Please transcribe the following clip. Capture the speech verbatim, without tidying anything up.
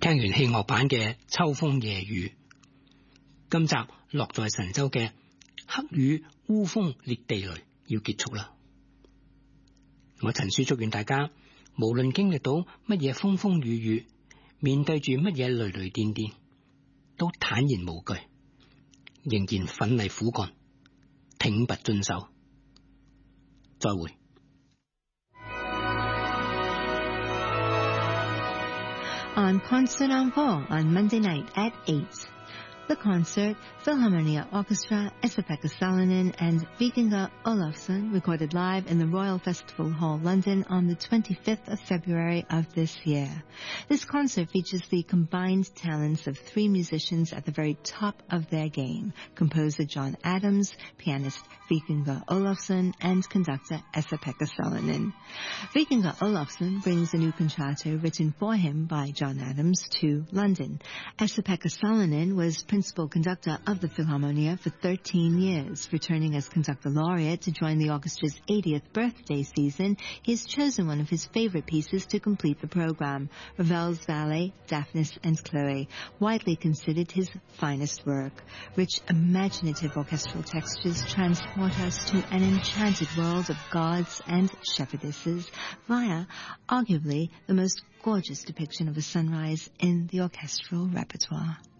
聽完氣樂版嘅秋風夜雨，今集落在神州嘅黑雨烏風烈地雷要結束啦。我陳書祝願大家，無論經歷到乜嘢風風雨雨，面對住乜嘢雷雷電電，都坦然無懼，仍然奮力苦幹，挺拔遵守。再會。 On Concert Encore on Monday night at eight. The concert, Philharmonia Orchestra, Esa-Pekka Salonen and Vikinga Olafsson recorded live in the Royal Festival Hall, London on the twenty-fifth of February of this year. This concert features the combined talents of three musicians at the very top of their game: composer John Adams, pianist Vikinga Olafsson, and conductor Esa-Pekka Salonen. Vikinga Olafsson brings a new concerto written for him by John Adams to London. Esa-Pekka Salonen was principal conductor of the Philharmonia for thirteen years. Returning as conductor laureate to join the orchestra's eightieth birthday season, he has chosen one of his favorite pieces to complete the program, Ravel's ballet Daphnis and Chloe, widely considered his finest work. Rich, imaginative orchestral textures transport us to an enchanted world of gods and shepherdesses via, arguably, the most gorgeous depiction of a sunrise in the orchestral repertoire.